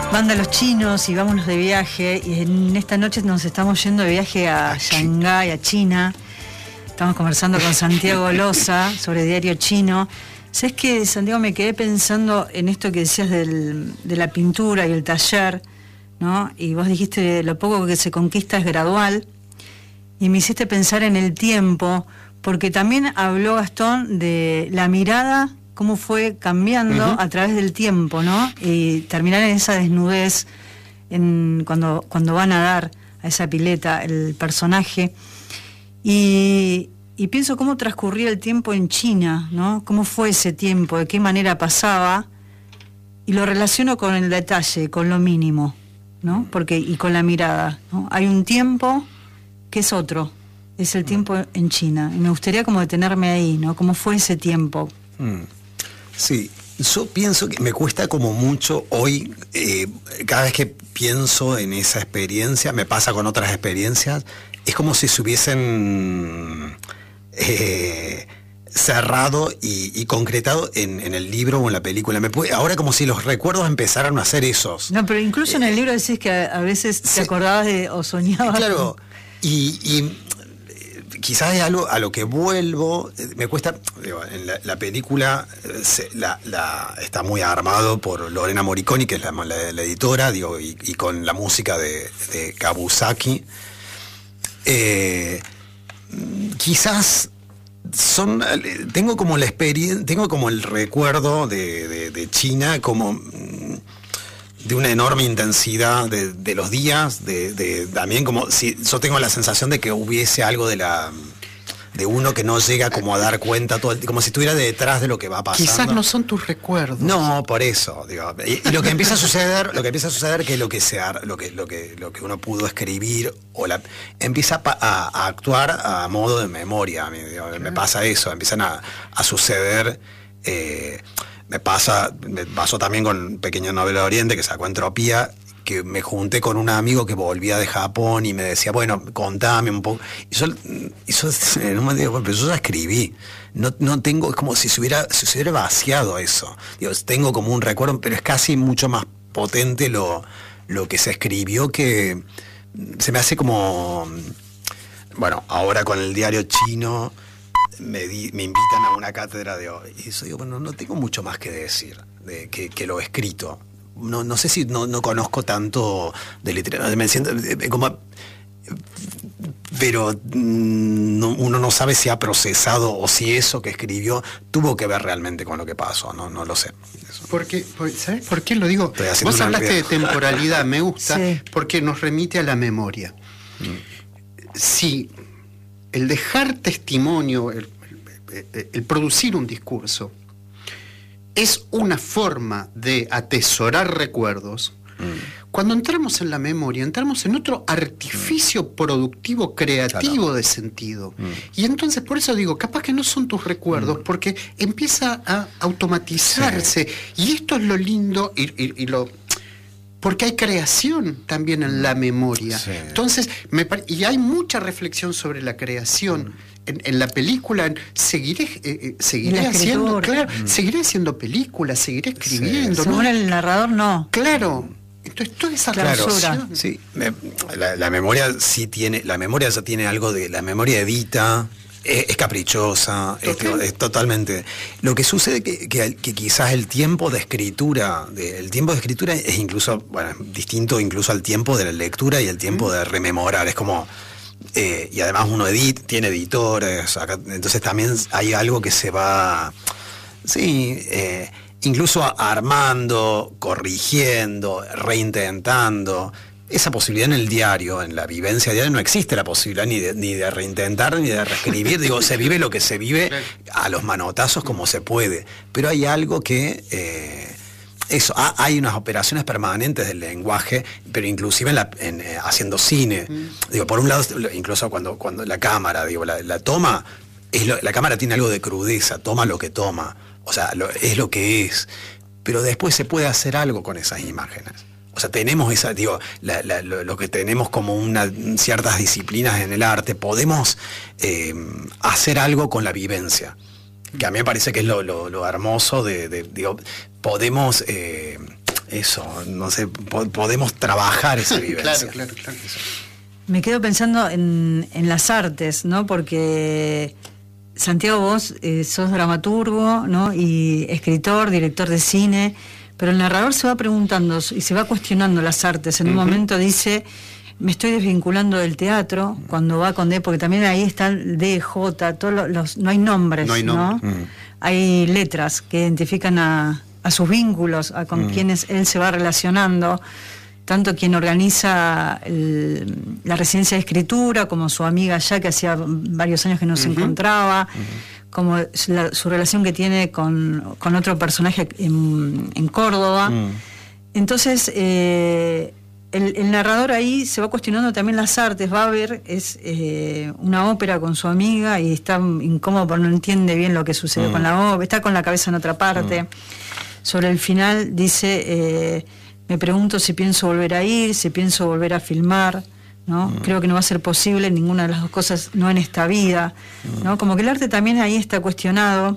Banda Los Chinos y vámonos de viaje. Y en esta noche nos estamos yendo de viaje a Shanghái, a China. Estamos conversando con Santiago Loza sobre Diario Chino. ¿Sabes qué, Santiago? Me quedé pensando en esto que decías de la pintura y el taller, ¿no? Y vos dijiste lo poco que se conquista es gradual. Y me hiciste pensar en el tiempo, porque también habló Gastón de la mirada, cómo fue cambiando a través del tiempo, ¿no? Y terminar en esa desnudez, cuando va a nadar a esa pileta el personaje. Y pienso cómo transcurría el tiempo en China, ¿no? Cómo fue ese tiempo, de qué manera pasaba, y lo relaciono con el detalle, con lo mínimo, ¿no? Y con la mirada, ¿no? Hay un tiempo que es otro, es el tiempo en China. Y me gustaría como detenerme ahí, ¿no? ¿Cómo fue ese tiempo? Sí, yo pienso que me cuesta como mucho hoy, cada vez que pienso en esa experiencia, me pasa con otras experiencias, es como si se hubiesen cerrado y concretado en el libro o en la película. Ahora como si los recuerdos empezaron a ser esos. No, pero incluso en el libro decís que a veces te acordabas o soñabas. Claro, y quizás es algo a lo que vuelvo, me cuesta, digo, en la película está muy armado por Lorena Moriconi, que es la editora, digo, y con la música de Kabusaki. Quizás tengo como la experiencia, tengo como el recuerdo de China como de una enorme intensidad de los días, también como si yo tengo la sensación de que hubiese algo de uno que no llega como a dar cuenta todo como si estuviera detrás de lo que va pasando. Quizás no son tus recuerdos. No, por eso, digo, y lo que empieza a suceder, que lo que uno pudo escribir empieza a actuar a modo de memoria. Me pasa eso, empiezan a suceder. Me pasó también con Pequeña Novela de Oriente, que sacó Entropía, que me junté con un amigo que volvía de Japón y me decía, bueno, contame un poco. Y yo en un momento digo, pero yo ya escribí. No tengo, es como si se hubiera vaciado eso. Digo, tengo como un recuerdo, pero es casi mucho más potente lo que se escribió, que se me hace como... Bueno, ahora con el Diario Chino me invitan a una cátedra y eso digo, bueno, no tengo mucho más que decir que lo escrito. No sé si no conozco tanto de literatura, me siento como, pero uno no sabe si ha procesado o si eso que escribió tuvo que ver realmente con lo que pasó, no lo sé. ¿Sabes por qué lo digo? Vos hablaste de temporalidad, me gusta, sí, porque nos remite a la memoria. Sí, el dejar testimonio, el producir un discurso, es una forma de atesorar recuerdos. Cuando entramos en la memoria, entramos en otro artificio productivo, creativo, claro, de sentido. Y entonces, por eso digo, capaz que no son tus recuerdos, porque empieza a automatizarse. Sí. Y esto es lo lindo porque hay creación también en la memoria. Sí. Entonces, y hay mucha reflexión sobre la creación. En la película seguiré haciendo, claro, seguiré haciendo películas, seguiré escribiendo. Sí. Según el narrador, no. Claro. Entonces toda esa clausura. Sí, la memoria sí tiene, la memoria ya tiene algo de, la memoria edita, es caprichosa, es totalmente. Lo que sucede que quizás el tiempo de escritura, es incluso, bueno, distinto incluso al tiempo de la lectura y el tiempo de rememorar. Es como, y además uno tiene editores, entonces también hay algo que se va, incluso armando, corrigiendo, reintentando. Esa posibilidad en el diario, en la vivencia diaria, no existe la posibilidad ni de reintentar ni de reescribir. Digo, se vive lo que se vive a los manotazos como se puede. Pero hay algo que... hay unas operaciones permanentes del lenguaje, pero inclusive haciendo cine. Digo, por un lado, incluso cuando la cámara, digo, la toma, la cámara tiene algo de crudeza, toma lo que toma. O sea, es lo que es. Pero después se puede hacer algo con esas imágenes. O sea, tenemos lo que tenemos como ciertas disciplinas en el arte, podemos hacer algo con la vivencia. Que a mí me parece que es lo hermoso digo, podemos eso, no sé, podemos trabajar esa vivencia. Claro. Me quedo pensando en las artes, ¿no? Porque Santiago, vos sos dramaturgo, ¿no? Y escritor, director de cine, pero el narrador se va preguntando y se va cuestionando las artes. En un momento dice, me estoy desvinculando del teatro, cuando va con D, porque también ahí está el DJ, todos no hay nombres, ¿no? Hay letras que identifican a sus vínculos, con quienes él se va relacionando, tanto quien organiza la residencia de escritura, como su amiga ya que hacía varios años que no se encontraba, como su relación que tiene con otro personaje en Córdoba. Entonces, el narrador ahí se va cuestionando también las artes. Va a ver, es una ópera con su amiga y está incómodo porque no entiende bien lo que sucede con la ópera, está con la cabeza en otra parte. Sobre el final dice, me pregunto si pienso volver a ir, si pienso volver a filmar, ¿no? Creo que no va a ser posible ninguna de las dos cosas, no en esta vida, ¿no? Como que el arte también ahí está cuestionado.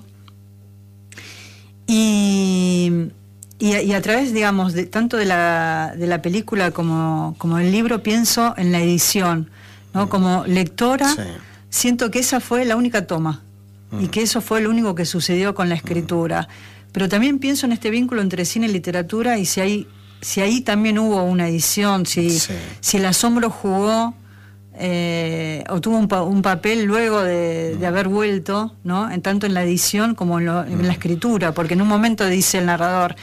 Y a través, digamos, tanto de la película como del libro, pienso en la edición, ¿no? Como lectora, siento que esa fue la única toma y que eso fue lo único que sucedió con la escritura. Pero también pienso en este vínculo entre cine y literatura y si ahí también hubo una edición, si el asombro jugó o tuvo un papel luego de haber vuelto, ¿no? Tanto en la edición como en la escritura, porque en un momento dice el narrador,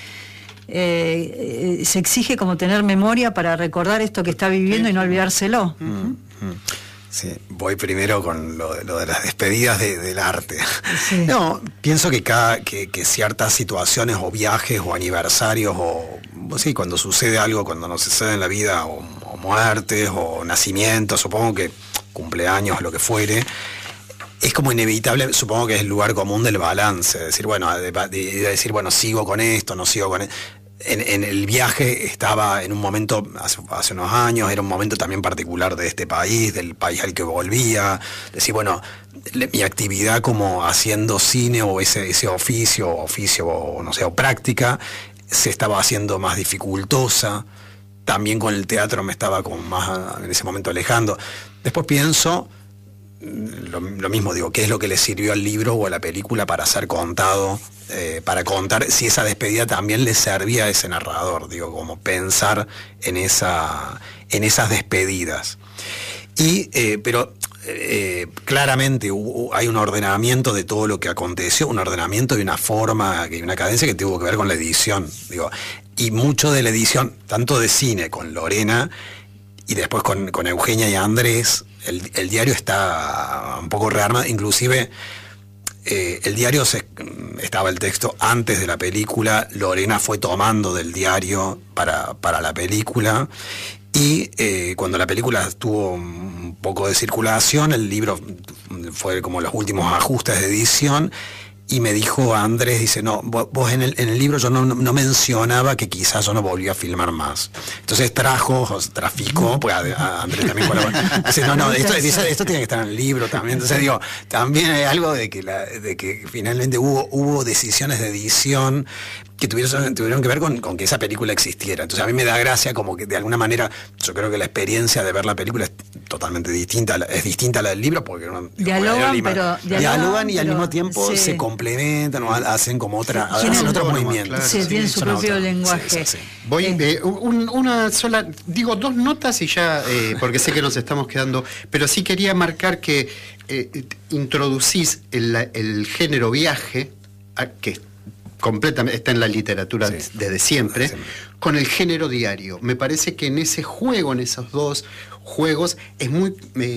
se exige como tener memoria para recordar esto que está viviendo y no olvidárselo. Sí, voy primero con lo de las despedidas del arte. No, pienso que que ciertas situaciones o viajes o aniversarios cuando sucede algo, cuando nos sucede en la vida o muertes o nacimientos, supongo que cumpleaños, lo que fuere, es como inevitable, supongo que es el lugar común del balance, decir, bueno, sigo con esto, no sigo con esto. En el viaje estaba en un momento, hace unos años, era un momento también particular de este país, del país al que volvía. Decir, bueno, mi actividad como haciendo cine o ese oficio o no sé, o práctica, se estaba haciendo más dificultosa. También con el teatro me estaba como más en ese momento alejando. Después pienso, lo mismo digo, ¿qué es lo que le sirvió al libro o a la película para ser contado? Para contar si esa despedida también le servía a ese narrador, digo, como pensar en esas despedidas. Pero claramente hay un ordenamiento de todo lo que aconteció, un ordenamiento y una forma y una cadencia que tuvo que ver con la edición, digo, y mucho de la edición, tanto de cine con Lorena y después con Eugenia y Andrés, el diario está un poco rearmado, inclusive. El diario estaba el texto antes de la película, Lorena fue tomando del diario para la película y cuando la película tuvo un poco de circulación, el libro fue como los últimos ajustes de edición y me dijo Andrés, dice, no, vos en el libro yo no mencionaba que quizás yo no volvía a filmar más. Entonces traficó, pues a Andrés también colaboró. Dice, no, esto tiene que estar en el libro también. Entonces digo, también hay algo de que finalmente hubo decisiones de edición que tuvieron que ver con que esa película existiera. Entonces a mí me da gracia como que de alguna manera yo creo que la experiencia de ver la película es totalmente distinta, es distinta a la del libro porque dialogan y al mismo tiempo se complementan o hacen como hacen otro movimiento. Claro, tienen su propio lenguaje. Sí. Voy una sola, digo dos notas y ya, porque sé que nos estamos quedando, pero sí quería marcar que introducís el género viaje, que completamente está en la literatura desde siempre, con el género diario. Me parece que en ese juego, en esos dos juegos, es muy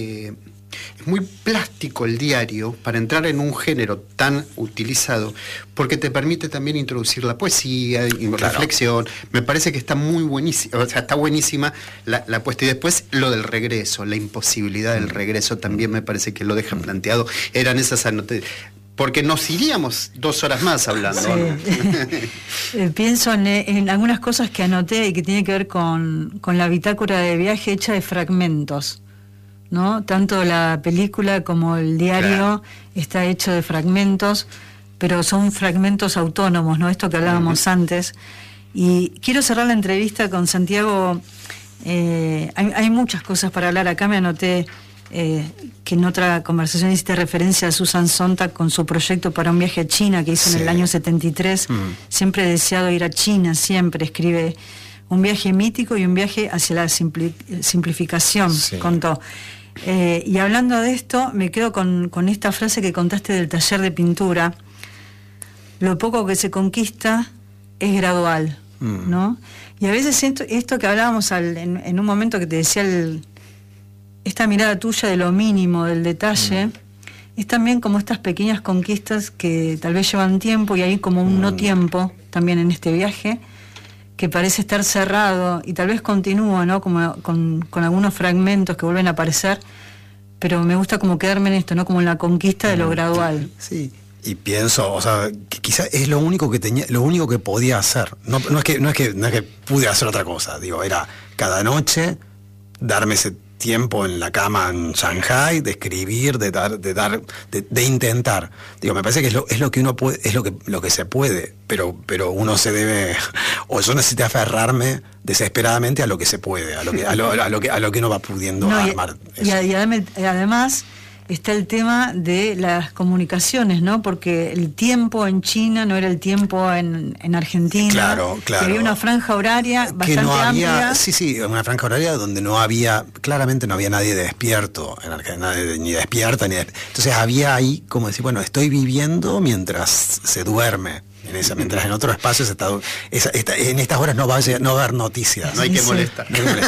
plástico el diario para entrar en un género tan utilizado, porque te permite también introducir la poesía y reflexión. Me parece que está muy buenísima, o sea, está buenísima la puesta. Y después lo del regreso, la imposibilidad del regreso también me parece que lo dejan planteado. Eran esas anotaciones. Porque nos iríamos 2 horas más hablando. Sí. Pienso en algunas cosas que anoté y que tienen que ver con la bitácora de viaje hecha de fragmentos, ¿no? Tanto la película como el diario está hecho de fragmentos, pero son fragmentos autónomos, ¿no? Esto que hablábamos antes. Y quiero cerrar la entrevista con Santiago. Hay muchas cosas para hablar. Acá me anoté que en otra conversación hiciste referencia a Susan Sontag con su proyecto para un viaje a China que hizo en el año 73. Siempre he deseado ir a China, siempre escribe. Un viaje mítico y un viaje hacia la simplificación, contó. Y hablando de esto, me quedo con esta frase que contaste del taller de pintura. Lo poco que se conquista es gradual, ¿no? Y a veces siento esto que hablábamos en un momento que te decía, esta mirada tuya de lo mínimo, del detalle, es también como estas pequeñas conquistas que tal vez llevan tiempo, y hay como un no tiempo también en este viaje, que parece estar cerrado y tal vez continúa, ¿no? Como con algunos fragmentos que vuelven a aparecer, pero me gusta como quedarme en esto, ¿no? Como en la conquista de lo gradual. Sí. Y pienso, o sea, que quizás es lo único que tenía, lo único que podía hacer. No es que pude hacer otra cosa. Digo, era cada noche darme ese tiempo en la cama en Shanghái, de escribir, de intentar. Digo, me parece que es lo que uno puede, es lo que se puede, pero uno se debe, o yo necesito aferrarme desesperadamente a lo que se puede, a lo que uno va pudiendo armar. Y además está el tema de las comunicaciones, ¿no? Porque el tiempo en China no era el tiempo en Argentina. Claro. Que había una franja horaria bastante amplia. Sí, una franja horaria donde claramente no había nadie despierto en Argentina, ni despierta, entonces había ahí como decir, bueno, estoy viviendo mientras se duerme. Mientras en otros espacios en estas horas no va a haber noticias. No hay que molestar.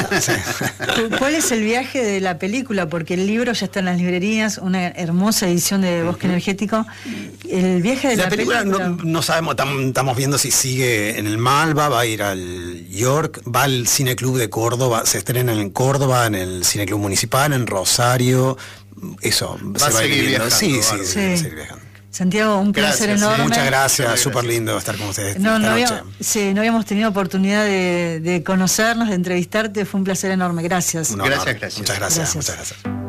¿Cuál es el viaje de la película? Porque el libro ya está en las librerías, una hermosa edición de Bosque Energético. El viaje de la película no sabemos, estamos viendo si sigue en el Malva, va a ir al York, va al Cine Club de Córdoba, se estrena en Córdoba, en el Cine Club Municipal, en Rosario. Eso, va a seguir viajando. Sí, va a seguir viajando. Santiago, un placer enorme. Muchas gracias, súper lindo estar con ustedes no habíamos tenido oportunidad de conocernos, de entrevistarte, fue un placer enorme, gracias. Gracias. Muchas gracias.